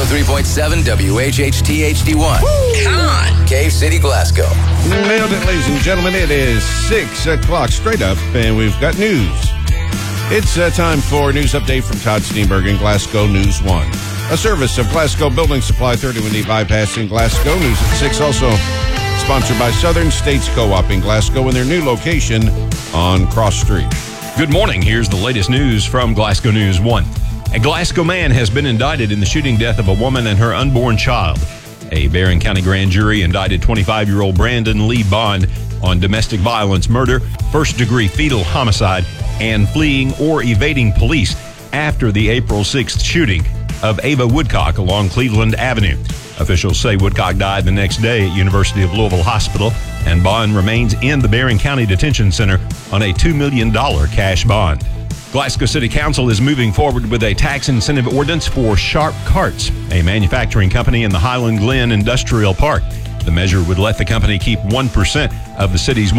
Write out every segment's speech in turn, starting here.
103.7 WHHT HD1. Come on. Cave City, Glasgow. Nailed it, ladies and gentlemen. It is 6 o'clock straight up, and we've got news. It's time for news update from Todd Steenberg in Glasgow News 1. A service of Glasgow Building Supply, 31E Bypass in Glasgow. News at 6 also sponsored by Southern States Co-op in Glasgow in their new location on Cross Street. Good morning. Here's the latest news from Glasgow News 1. A Glasgow man has been indicted in the shooting death of a woman and her unborn child. A Barron County grand jury indicted 25-year-old Brandon Lee Bond on domestic violence, murder, first-degree fetal homicide, and fleeing or evading police after the April 6th shooting of Ava Woodcock along Cleveland Avenue. Officials say Woodcock died the next day at University of Louisville Hospital, and Bond remains in the Barron County Detention Center on a $2 million cash bond. Glasgow City Council is moving forward with a tax incentive ordinance for Sharp Carts, a manufacturing company in the Highland Glen Industrial Park. The measure would let the company keep 1% of the city's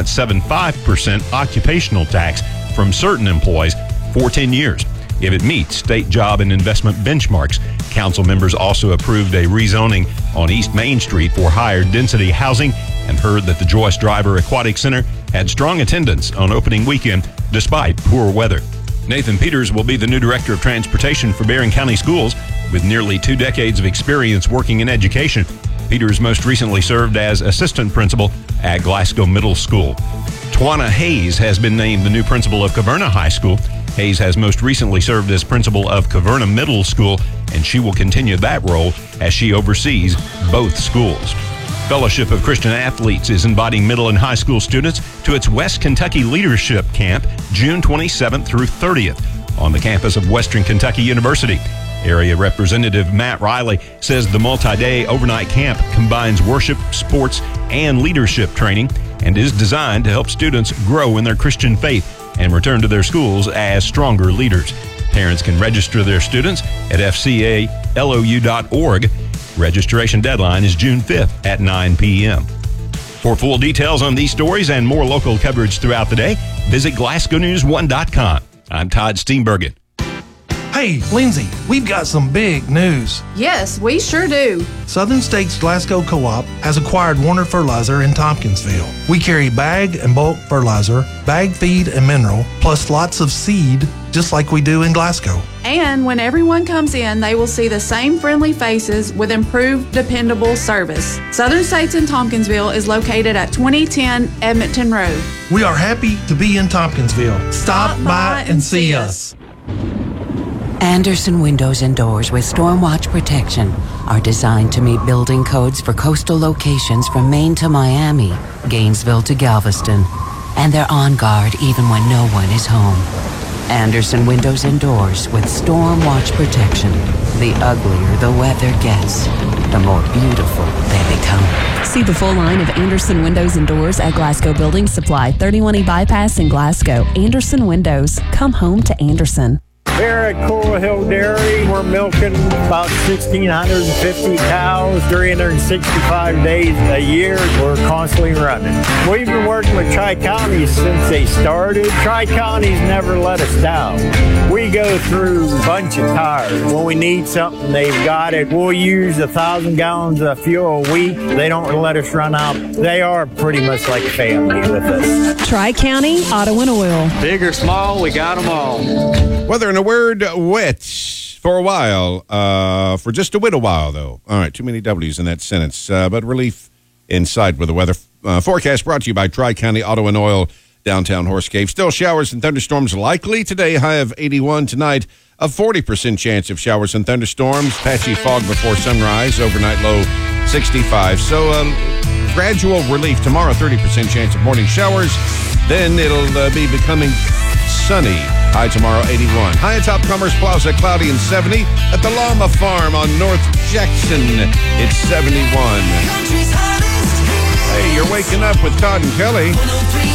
1.75% occupational tax from certain employees for 10 years if it meets state job and investment benchmarks. Council members also approved a rezoning on East Main Street for higher density housing and heard that the Joyce Driver Aquatic Center had strong attendance on opening weekend despite poor weather. Nathan Peters will be the new Director of Transportation for Barron County Schools. With nearly 2 decades of experience working in education, Peters most recently served as assistant principal at Glasgow Middle School. Twana Hayes has been named the new principal of Caverna High School. Hayes has most recently served as principal of Caverna Middle School, and she will continue that role as she oversees both schools. Fellowship of Christian Athletes is inviting middle and high school students to its West Kentucky Leadership Camp, June 27th through 30th, on the campus of Western Kentucky University. Area Representative Matt Riley says the multi-day overnight camp combines worship, sports, and leadership training and is designed to help students grow in their Christian faith and return to their schools as stronger leaders. Parents can register their students at fcalou.org. Registration deadline is June 5th at 9 p.m. For full details on these stories and more local coverage throughout the day, visit GlasgowNews1.com. I'm Todd Steenbergen. Hey, Lindsay, we've got some big news. Yes, we sure do. Southern States Glasgow Co-op has acquired Warner Fertilizer in Tompkinsville. We carry bag and bulk fertilizer, bag feed and mineral, plus lots of seed, just like we do in Glasgow. And when everyone comes in, they will see the same friendly faces with improved, dependable service. Southern States in Tompkinsville is located at 2010 Edmonton Road. We are happy to be in Tompkinsville. Stop by and see us. Anderson Windows and Doors with Stormwatch protection are designed to meet building codes for coastal locations from Maine to Miami, Gainesville to Galveston, and they're on guard even when no one is home. Anderson Windows and Doors with Stormwatch protection. The uglier the weather gets, the more beautiful they become. See the full line of Anderson Windows and Doors at Glasgow Building Supply, 31E Bypass in Glasgow. Anderson Windows. Come home to Anderson. Here at Coral Hill Dairy, we're milking about 1,650 cows, 365 days a year. We're constantly running. We've been working with Tri-Counties since they started. Tri-Counties never let us down. We go through a bunch of tires. When we need something, they've got it. We'll use 1,000 gallons of fuel a week. They don't let us run out. They are pretty much like a family with us. Tri-County Auto and Oil. Big or small, we got them all. Weather in a word, wet for a while, for just a little while, though. All right, too many W's in that sentence, but relief in sight with the weather. Forecast brought to you by Tri-County Auto and Oil, downtown Horse Cave. Still showers and thunderstorms likely today, high of 81 tonight. A 40% chance of showers and thunderstorms. Patchy fog before sunrise, overnight low 65. So gradual relief tomorrow, 30% chance of morning showers. Then it'll be becoming sunny. High tomorrow, 81. High atop Commerce Plaza, cloudy and 70. At the Llama Farm on North Jackson, it's 71. Hey, you're waking up with Todd and Kelly.